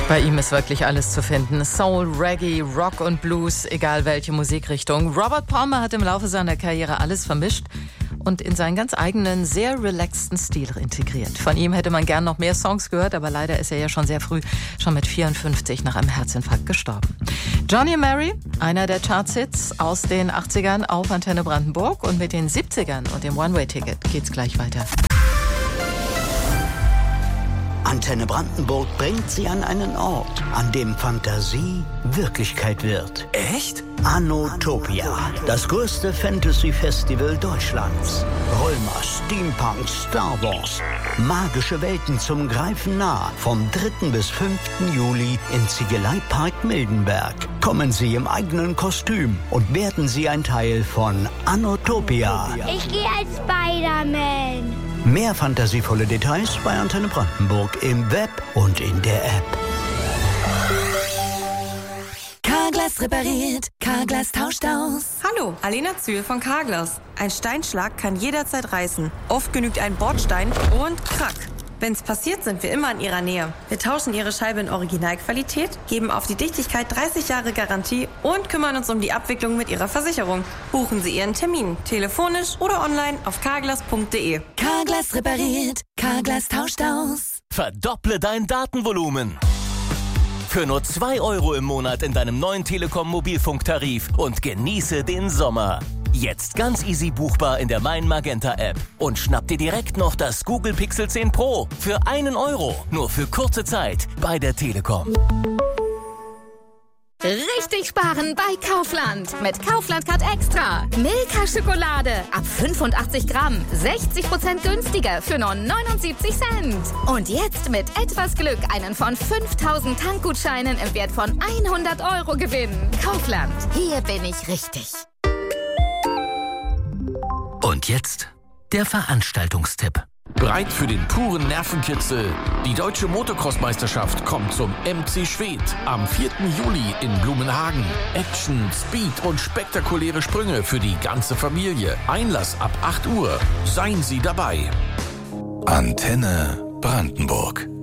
Bei ihm ist wirklich alles zu finden. Soul, Reggae, Rock und Blues, egal welche Musikrichtung. Robert Palmer hat im Laufe seiner Karriere alles vermischt und in seinen ganz eigenen, sehr relaxten Stil integriert. Von ihm hätte man gern noch mehr Songs gehört, aber leider ist er ja schon sehr früh, schon mit 54 nach einem Herzinfarkt gestorben. Johnny Mary, einer der Chartshits aus den 80ern auf Antenne Brandenburg, und mit den 70ern und dem One-Way-Ticket geht's gleich weiter. Antenne Brandenburg bringt Sie an einen Ort, an dem Fantasie Wirklichkeit wird. Echt? Anotopia, das größte Fantasy-Festival Deutschlands. Römer, Steampunk, Star Wars. Magische Welten zum Greifen nah. Vom 3. bis 5. Juli im Ziegeleipark Mildenberg. Kommen Sie im eigenen Kostüm und werden Sie ein Teil von Anotopia. Ich gehe als Spider-Man. Mehr fantasievolle Details bei Antenne Brandenburg im Web und in der App. Carglass repariert, Carglass tauscht aus. Hallo, Alena Zühl von Carglass. Ein Steinschlag kann jederzeit reißen. Oft genügt ein Bordstein und krack. Wenn's passiert, sind wir immer in Ihrer Nähe. Wir tauschen Ihre Scheibe in Originalqualität, geben auf die Dichtigkeit 30 Jahre Garantie und kümmern uns um die Abwicklung mit Ihrer Versicherung. Buchen Sie Ihren Termin, telefonisch oder online auf carglass.de. Carglass repariert, Carglass tauscht aus. Verdopple dein Datenvolumen. Für nur 2 € im Monat in deinem neuen Telekom-Mobilfunktarif und genieße den Sommer. Jetzt ganz easy buchbar in der Mein Magenta App. Und schnapp dir direkt noch das Google Pixel 10 Pro für 1 €. Nur für kurze Zeit bei der Telekom. Richtig sparen bei Kaufland. Mit Kaufland Card Extra. Milka-Schokolade ab 85 Gramm. 60% günstiger für nur 79 Cent. Und jetzt mit etwas Glück einen von 5000 Tankgutscheinen im Wert von 100 € gewinnen. Kaufland. Hier bin ich richtig. Und jetzt der Veranstaltungstipp. Bereit für den puren Nervenkitzel? Die Deutsche Motocross-Meisterschaft kommt zum MC Schwedt am 4. Juli in Blumenhagen. Action, Speed und spektakuläre Sprünge für die ganze Familie. Einlass ab 8 Uhr. Seien Sie dabei. Antenne Brandenburg.